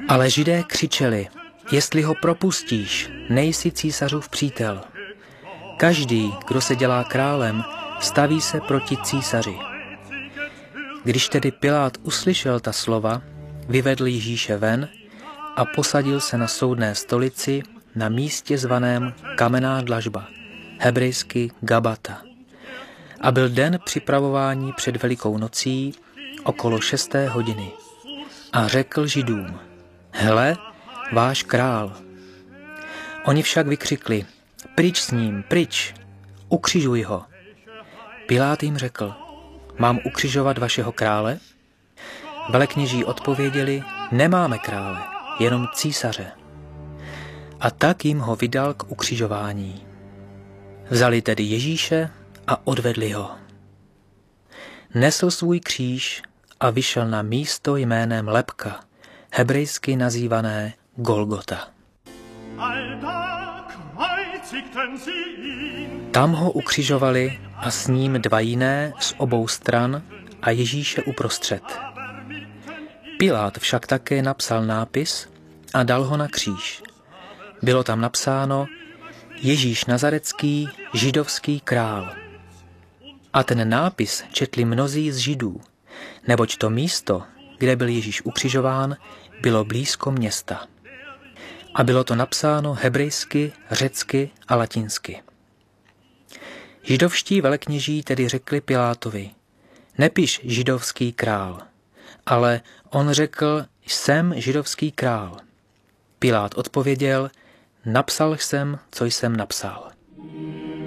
Ale Židé křičeli, jestli ho propustíš, nejsi císařův přítel. Každý, kdo se dělá králem, staví se proti císaři. Když tedy Pilát uslyšel ta slova, vyvedl Ježíše ven a posadil se na soudné stolici na místě zvaném Kamenná dlažba, hebrejsky Gabata. A byl den připravování před Velikou nocí okolo 6. hodiny. A řekl Židům, hele, váš král. Oni však vykřikli, pryč s ním, pryč, ukřižuj ho. Pilát jim řekl, mám ukřižovat vašeho krále? Velekněží odpověděli, nemáme krále, jenom císaře. A tak jim ho vydal k ukřižování. Vzali tedy Ježíše a odvedli ho. Nesl svůj kříž a vyšel na místo jménem Lebka, hebrejsky nazývané Golgota. Tam ho ukřižovali a s ním 2 jiné z obou stran a Ježíše uprostřed. Pilát však také napsal nápis a dal ho na kříž. Bylo tam napsáno Ježíš Nazarecký, židovský král. A ten nápis četli mnozí z Židů, neboť to místo, kde byl Ježíš ukřižován, bylo blízko města. A bylo to napsáno hebrejsky, řecky a latinsky. Židovští velekněží tedy řekli Pilátovi, nepiš židovský král, ale on řekl, jsem židovský král. Pilát odpověděl, napsal jsem, co jsem napsal.